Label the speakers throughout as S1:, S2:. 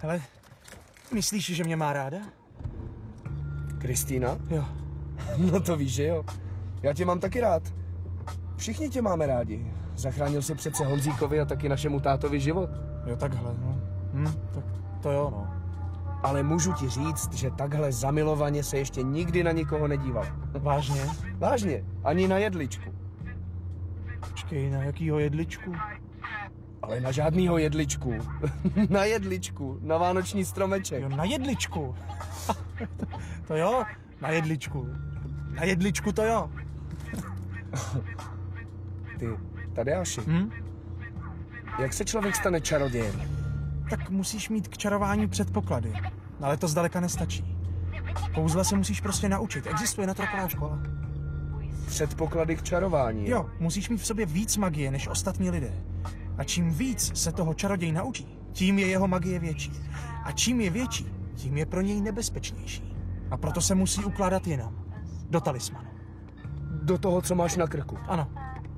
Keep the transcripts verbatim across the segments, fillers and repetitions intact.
S1: Hele, myslíš, že mě má ráda?
S2: Kristýna?
S1: Jo.
S2: No to víš, že jo. Já tě mám taky rád. Všichni tě máme rádi. Zachránil jsi přece Honzíkovi a taky našemu tátovi život.
S1: Jo, takhle, no. Hm, tak to jo, no.
S2: Ale můžu ti říct, že takhle zamilovaně se ještě nikdy na nikoho nedíval.
S1: Vážně?
S2: Vážně, ani na jedličku.
S1: Počkej, na jakýho jedličku?
S2: Ale na žádnýho jedličku. Na jedličku, na vánoční stromeček.
S1: Jo, na jedličku. To jo, na jedličku. Na jedličku to jo.
S2: Ty, Tadeáši,
S1: Hm?
S2: jak se člověk stane čarodějem?
S1: Tak musíš mít k čarování předpoklady. Ale to zdaleka nestačí. Kouzla se musíš prostě naučit. Existuje natroková škola.
S2: Předpoklady k čarování.
S1: Jo, musíš mít v sobě víc magie než ostatní lidé. A čím víc se toho čaroděj naučí, tím je jeho magie větší. A čím je větší, tím je pro něj nebezpečnější. A proto se musí ukládat jinam. Do talismanu.
S2: Do toho, co máš na krku.
S1: Ano.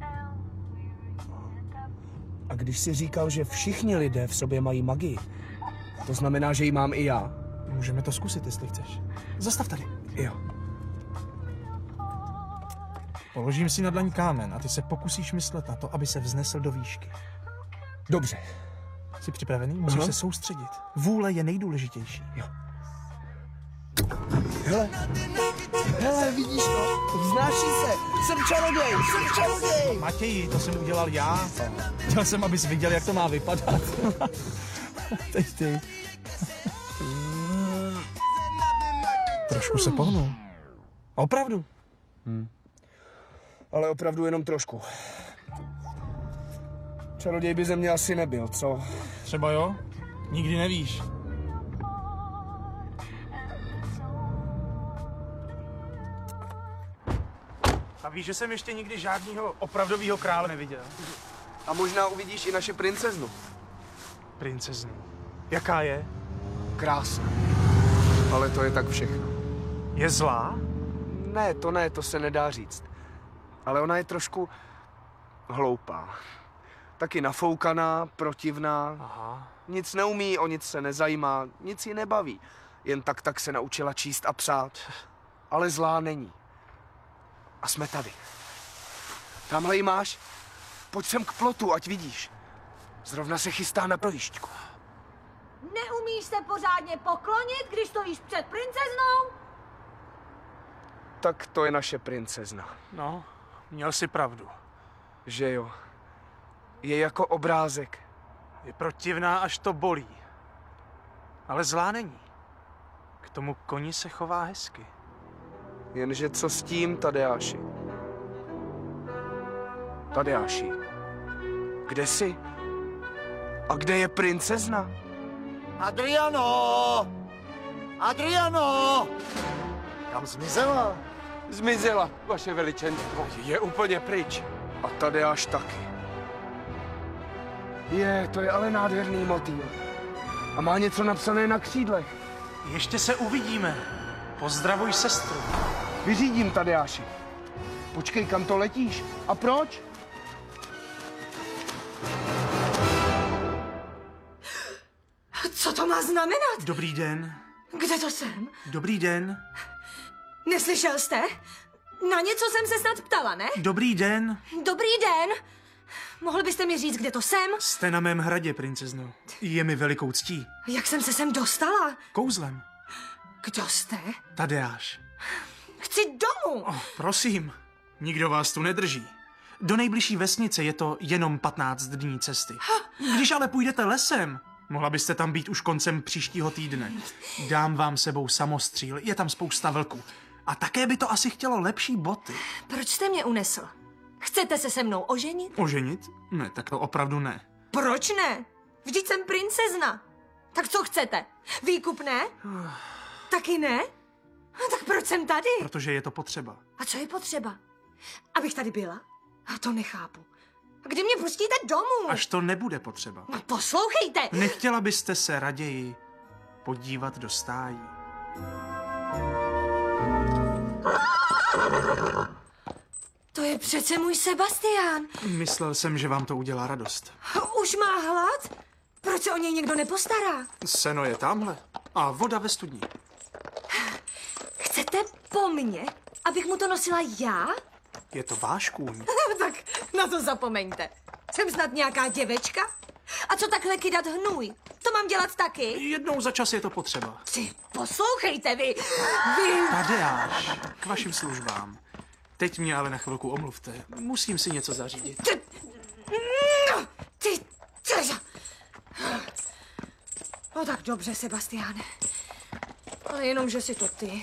S2: A když jsi říkal, že všichni lidé v sobě mají magii, to znamená, že ji mám i já.
S1: Můžeme to zkusit, jestli chceš. Zastav tady.
S2: Jo.
S1: Položím si na dlaň kámen a ty se pokusíš myslet na to, aby se vznesl do výšky.
S2: Dobře.
S1: Jsi připravený? Musíš
S2: Aha.
S1: se soustředit. Vůle je nejdůležitější.
S2: Jo. Hele, hele, vidíš to? Vznáší se. Jsem čaroděj, jsem čaroděj.
S1: Matěji, to jsem udělal já. Chtěl jsem, abys viděl, jak to má vypadat. Teď ty. Trošku se pohnul. Opravdu.
S2: Hmm. Ale opravdu jenom trošku. Čaroděj by ze mě asi nebyl, co?
S1: Třeba jo? Nikdy nevíš. A víš, že jsem ještě nikdy žádnýho opravdovýho krále neviděl.
S2: A možná uvidíš i naše princeznu.
S1: Princeznu. Jaká je?
S2: Krásná. Ale to je tak všechno.
S1: Je zlá?
S2: Ne, to ne, to se nedá říct. Ale ona je trošku hloupá. Taky nafoukaná, protivná.
S1: Aha.
S2: Nic neumí, o nic se nezajímá, nic ji nebaví. Jen tak tak se naučila číst a psát. Ale zlá není. A jsme tady. Tamhle ji máš. Pojď sem k plotu, ať vidíš. Zrovna se chystá na projížďku.
S3: Neumíš se pořádně poklonit, když stojíš před princeznou?
S2: Tak to je naše princezna.
S1: No, měl jsi pravdu.
S2: Že jo. Je jako obrázek.
S1: Je protivná, až to bolí. Ale zlá není. K tomu koni se chová hezky.
S2: Jenže co s tím, Tadeáši? Tadeáši, kde jsi? A kde je princezna?
S4: Adriano! Adriano! Kam zmizela?
S2: Zmizela, vaše veličenstvo. Je úplně pryč. A Tadeáš taky. Je, to je ale nádherný motýl. A má něco napsané na křídlech.
S1: Ještě se uvidíme. Pozdravuj sestru.
S2: Vyřídím, Tadeáši. Počkej, kam to letíš? A proč?
S3: Co to má znamenat?
S1: Dobrý den.
S3: Kde to jsem?
S1: Dobrý den.
S3: Neslyšel jste? Na něco jsem se snad ptala, ne?
S1: Dobrý den.
S3: Dobrý den. Mohl byste mi říct, kde to jsem?
S1: Jste na mém hradě, princezno. Je mi velikou ctí.
S3: Jak jsem se sem dostala?
S1: Kouzlem.
S3: Kdo jste?
S1: Tadeáš.
S3: Chci domů.
S1: Oh, prosím, nikdo vás tu nedrží. Do nejbližší vesnice je to jenom patnáct dní cesty. Když ale půjdete lesem, mohla byste tam být už koncem příštího týdne. Dám vám sebou samostříl, je tam spousta vlků. A také by to asi chtělo lepší boty.
S3: Proč jste mě unesl? Chcete se se mnou oženit?
S1: Oženit? Ne, tak to opravdu ne.
S3: Proč ne? Vždyť jsem princezna. Tak co chcete? Výkup ne? Taky ne? A tak proč jsem tady?
S1: Protože je to potřeba.
S3: A co je potřeba? Abych tady byla? A to nechápu. A kdy mě pustíte domů?
S1: Až to nebude potřeba.
S3: No poslouchejte!
S1: Nechtěla byste se raději podívat do stájí?
S3: To je přece můj Sebastián.
S1: Myslel jsem, že vám to udělá radost.
S3: Už má hlad? Proč se o něj někdo nepostará?
S1: Seno je tamhle a voda ve studni.
S3: Chcete po mně, abych mu to nosila já?
S1: Je to váš kůň.
S3: Tak na to zapomeňte. Jsem snad nějaká děvečka? A co takhle kydat hnůj? To mám dělat taky?
S1: Jednou za čas je to potřeba.
S3: Ty, poslouchejte vy. Vy...
S1: Tadeáš, k vašim službám. Teď mě ale na chvilku omluvte. Musím si něco zařídit.
S3: Ty... Ty... ty... No tak dobře, Sebastiáne. Ale jenom, že si to ty.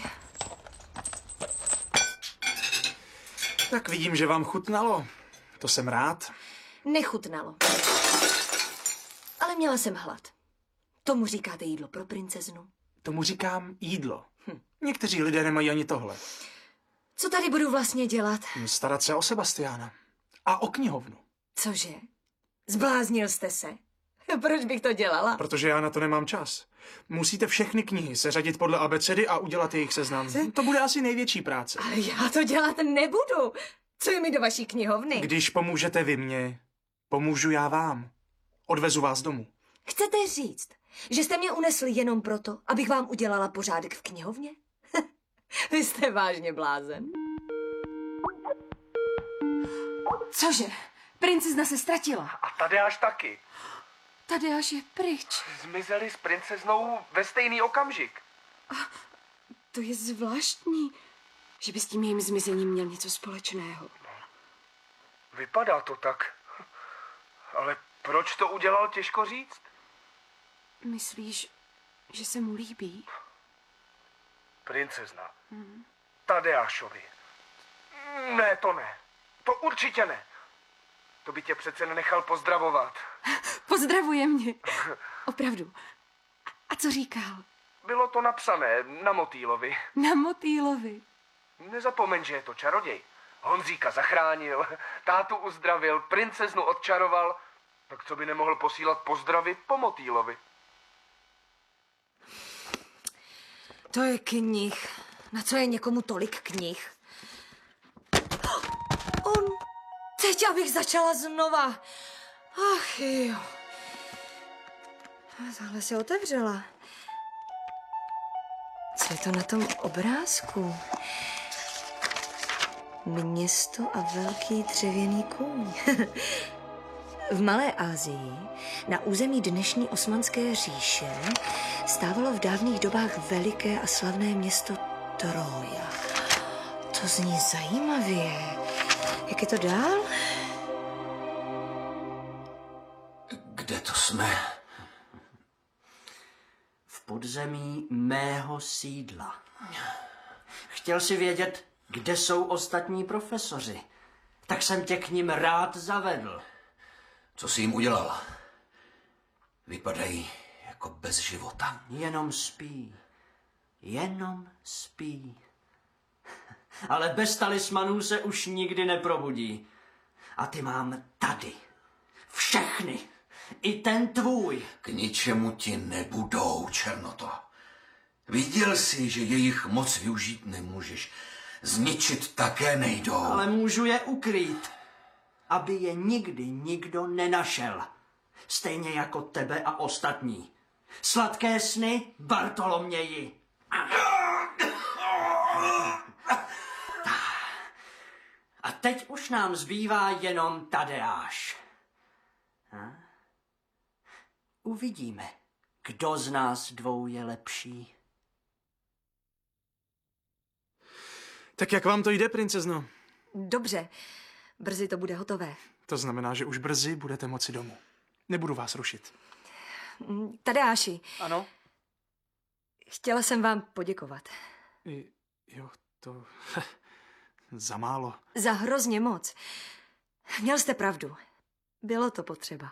S1: Tak vidím, že vám chutnalo. To jsem rád.
S3: Nechutnalo. Ale měla jsem hlad. Tomu říkáte jídlo pro princeznu?
S1: Tomu říkám jídlo. Hm. Někteří lidé nemají ani tohle.
S3: Co tady budu vlastně dělat?
S1: Starat se o Sebastiána. A o knihovnu.
S3: Cože? Zbláznil jste se? Proč bych to dělala?
S1: Protože já na to nemám čas. Musíte všechny knihy seřadit podle abecedy a udělat jejich seznam. To bude asi největší práce.
S3: Ale já to dělat nebudu. Co je mi do vaší knihovny?
S1: Když pomůžete vy mně, pomůžu já vám. Odvezu vás domů.
S3: Chcete říct, že jste mě unesli jenom proto, abych vám udělala pořádek v knihovně? Vy jste vážně blázen. Cože? Princezna se ztratila.
S2: A Tadeáš taky.
S3: Tadeáš je pryč.
S2: Zmizeli s princeznou ve stejný okamžik.
S5: To je zvláštní, že by s tím jejím zmizením měl něco společného.
S2: Vypadá to tak. Ale proč to udělal, těžko říct.
S5: Myslíš, že se mu líbí?
S2: Princezna. Hmm. Tadeášovi. Ne, to ne. To určitě ne. To by tě přece nenechal pozdravovat.
S5: Pozdravuje mě. Opravdu. A co říkal?
S2: Bylo to napsané na motýlovi.
S5: Na motýlovi.
S2: Nezapomeň, že je to čaroděj. Honzíka zachránil, tátu uzdravil, princeznu odčaroval. Tak co by nemohl posílat pozdravy po motýlovi?
S3: To je knih. Na co je někomu tolik knih? On... Teď abych začala znova. Ach jo. Tahle se otevřela. Co je to na tom obrázku? Město a velký dřevěný kůň. V Malé Asii, na území dnešní Osmanské říše, stávalo v dávných dobách veliké a slavné město Trója. To zní zajímavě. Jak je to dál?
S6: Kde to jsme? V podzemí mého sídla. Chtěl si vědět, kde jsou ostatní profesoři. Tak jsem tě k nim rád zavedl.
S7: Co jsi jim udělal? Vypadají jako bez života.
S6: Jenom spí. Jenom spí. Ale bez talismanů se už nikdy neprobudí. A ty mám tady. Všechny. I ten tvůj.
S7: K ničemu ti nebudou, Černoto. Viděl jsi, že jejich moc využít nemůžeš. Zničit také nejdou.
S6: Ale můžu je ukrýt, aby je nikdy nikdo nenašel. Stejně jako tebe a ostatní. Sladké sny, Bartoloměji. A teď už nám zbývá jenom Tadeáš. Ha? Uvidíme, kdo z nás dvou je lepší.
S1: Tak jak vám to jde, princezno?
S3: Dobře, brzy to bude hotové.
S1: To znamená, že už brzy budete moci domů. Nebudu vás rušit.
S3: Tadeáši.
S1: Ano?
S3: Chtěla jsem vám poděkovat.
S1: I, jo, to... za málo.
S3: Za hrozně moc. Měl jste pravdu. Bylo to potřeba.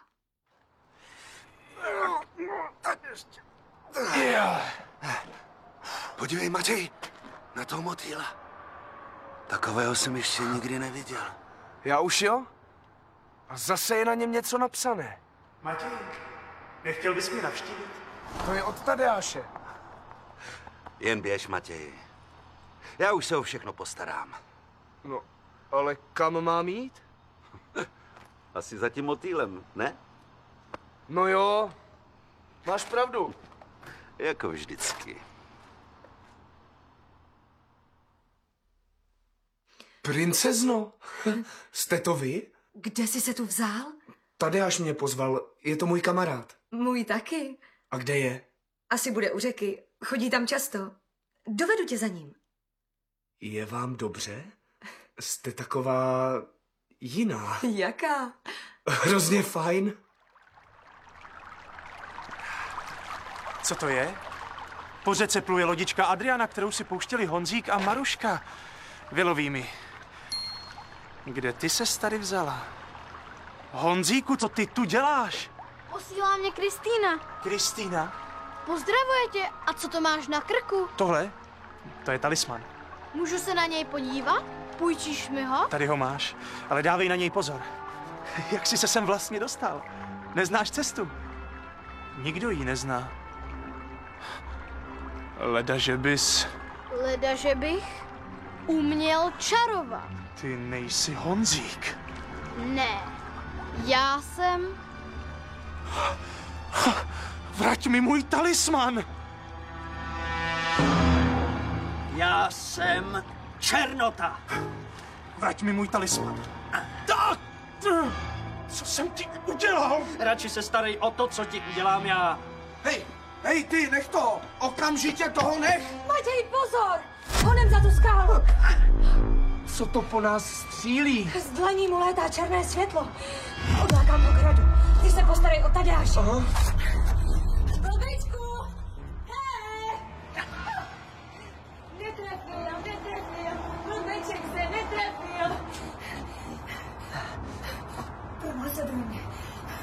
S2: Podívej, Matěj, na toho motýla. Takového jsem ještě nikdy neviděl. Já už jo? A zase je na něm něco napsané.
S1: Matěj, nechtěl bys mě navštívit?
S2: To je od Tadeáše.
S8: Jen běž, Matěji. Já už se o všechno postarám.
S2: No, ale kam mám jít?
S8: Asi za tím motýlem, ne?
S2: No jo, Máš pravdu.
S8: Jako vždycky.
S2: Princezno, jste to vy?
S3: Kde jsi se tu vzal?
S2: Tady až mě pozval, je to můj kamarád.
S3: Můj taky.
S2: A kde je?
S3: Asi bude u řeky. Chodí tam často. Dovedu tě za ním.
S2: Je vám dobře? Jste taková jiná.
S3: Jaká?
S2: Hrozně fajn.
S1: Co to je? Po řece pluje lodička Adriana, kterou si pouštěli Honzík a Maruška. Vyloví mi. Kde ty ses tady vzala? Honzíku, co ty tu děláš?
S9: Posílá mě Kristýna.
S1: Kristýna?
S9: Pozdravuje tě. A co to máš na krku?
S1: Tohle? To je talisman.
S9: Můžu se na něj podívat? Půjčíš mi ho?
S1: Tady ho máš, ale dávej na něj pozor. Jak jsi se sem vlastně dostal? Neznáš cestu? Nikdo ji nezná. Leda, že bys...
S9: Leda, že bych uměl čarovat.
S1: Ty nejsi Honzík.
S9: Ne, já jsem...
S1: Vrať mi můj talisman!
S6: Já jsem Černota.
S1: Vrať mi můj talisman. Tak! Co jsem ti udělal?
S6: Radši se starej o to, co ti udělám já.
S2: Hej, hej ty, nech to! Okamžitě toho nech!
S3: Matěj, pozor! Honem za tu skálu!
S2: Co to po nás střílí?
S3: Z dlaní mu létá černé světlo. Odlákám ho k hradu. Ty se postarej o Tadeáše.
S2: Aha.